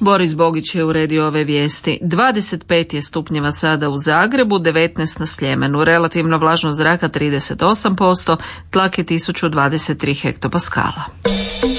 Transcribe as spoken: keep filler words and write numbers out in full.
Boris Bogić je uredio ove vijesti. dvadeset pet je stupnjeva sada u Zagrebu, devetnaest na Sljemenu. Relativna vlažnost zraka trideset osam posto, tlak je tisuću dvadeset tri hektopaskala.